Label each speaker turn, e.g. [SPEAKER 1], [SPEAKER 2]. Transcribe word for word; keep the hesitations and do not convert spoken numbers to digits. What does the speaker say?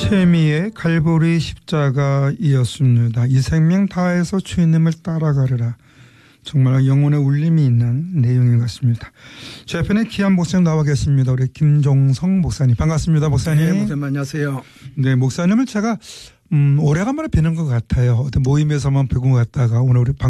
[SPEAKER 1] 태미의 갈보리 십자가이었습니다. 이 생명 다해서 주님을 따라가리라. 정말 영혼의 울림이 있는 내용인 것 같습니다. 제 옆에는 귀한 목사님 나와 계십니다. 우리 김종성 목사님. 반갑습니다. 목사님.
[SPEAKER 2] 네, 목사님 안녕하세요.
[SPEAKER 1] 네, 목사님을 제가 음, 오래간만에 뵈는 것 같아요. 어떤 모임에서만 뵈고 갔다가 오늘 우리 방